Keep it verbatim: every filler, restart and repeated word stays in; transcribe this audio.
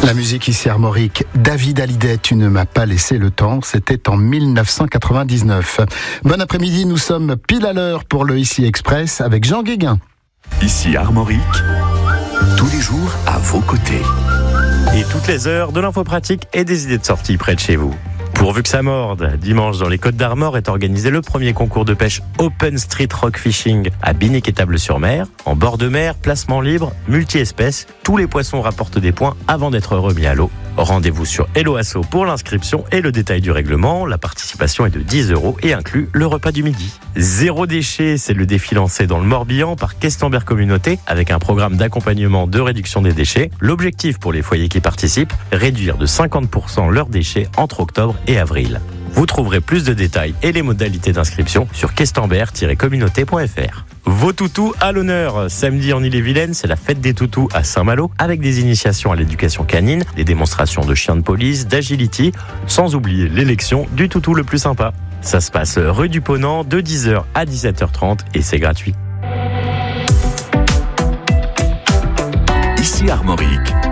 La musique ici Armorique, David Hallyday, tu ne m'as pas laissé le temps, c'était en mille neuf cent quatre-vingt-dix-neuf. Bon après-midi, nous sommes pile à l'heure pour le Ici Express avec Jean Guéguin. Ici Armorique, tous les jours à vos côtés. Et toutes les heures, de l'info pratique et des idées de sortie près de chez vous. Pourvu que ça morde, dimanche dans les Côtes d'Armor est organisé le premier concours de pêche Open Street Rock Fishing à Binic-Étable-sur-Mer. En bord de mer, placement libre, multi-espèces, tous les poissons rapportent des points avant d'être remis à l'eau. Rendez-vous sur Hello Asso pour l'inscription et le détail du règlement. La participation est de dix euros et inclut le repas du midi. Zéro déchet, c'est le défi lancé dans le Morbihan par Questember Communauté avec un programme d'accompagnement de réduction des déchets. L'objectif pour les foyers qui participent, réduire de cinquante pour cent leurs déchets entre octobre et avril. Vous trouverez plus de détails et les modalités d'inscription sur questember tiret communauté point f r. Vos toutous à l'honneur. Samedi en Ille-et-Vilaine, c'est la fête des toutous à Saint-Malo avec des initiations à l'éducation canine, des démonstrations de chiens de police, d'agility, sans oublier l'élection du toutou le plus sympa. Ça se passe rue du Ponant de dix heures à dix-sept heures trente et c'est gratuit. Ici Armorique.